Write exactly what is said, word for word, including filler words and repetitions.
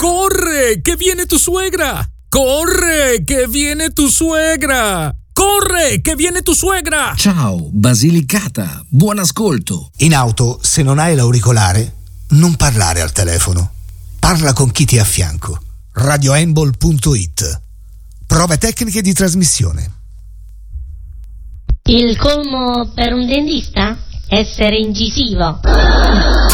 Corre, che viene tu suegra! Corre, che viene tu suegra! Corre, che viene tu suegra! Ciao, Basilicata, buon ascolto. In auto, se non hai l'auricolare, non parlare al telefono. Parla con chi ti è a fianco. radioembol punto it. Prove tecniche di trasmissione. Il colmo per un dentista? Essere incisivo.